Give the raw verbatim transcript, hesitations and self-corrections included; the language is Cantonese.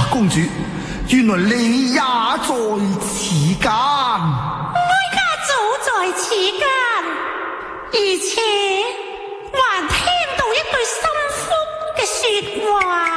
公主，原來你也在此間。 哀家早在此間，而且還聽到一句心腹嘅說話。